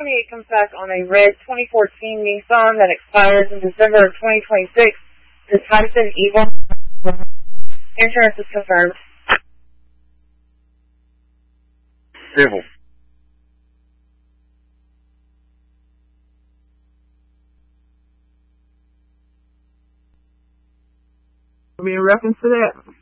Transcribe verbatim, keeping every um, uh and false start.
twenty-eight comes back on a red twenty fourteen Nissan that expires in December of twenty twenty-six. The Tyson Eagle. Insurance is confirmed. Civil. Be in reference to that?